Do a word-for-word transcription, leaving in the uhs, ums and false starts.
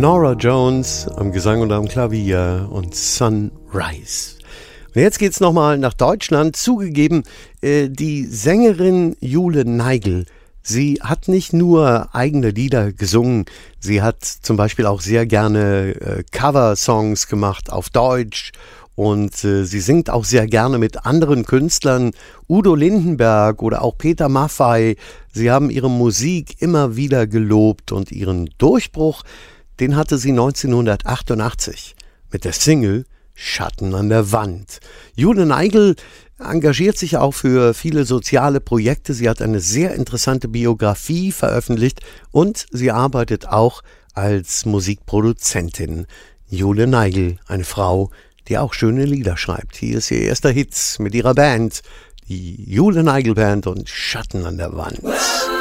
Norah Jones am Gesang und am Klavier und Sunrise. Und jetzt geht's nochmal nach Deutschland. Zugegeben, äh, die Sängerin Jule Neigel, sie hat nicht nur eigene Lieder gesungen, sie hat zum Beispiel auch sehr gerne äh, Cover-Songs gemacht auf Deutsch. Und äh, sie singt auch sehr gerne mit anderen Künstlern, Udo Lindenberg oder auch Peter Maffay. Sie haben ihre Musik immer wieder gelobt und ihren Durchbruch, den hatte sie neunzehnhundertachtundachtzig mit der Single Schatten an der Wand. Jule Neigel engagiert sich auch für viele soziale Projekte. Sie hat eine sehr interessante Biografie veröffentlicht und sie arbeitet auch als Musikproduzentin. Jule Neigel, eine Frau, die auch schöne Lieder schreibt. Hier ist ihr erster Hit mit ihrer Band, die Jule Neigel Band und Schatten an der Wand.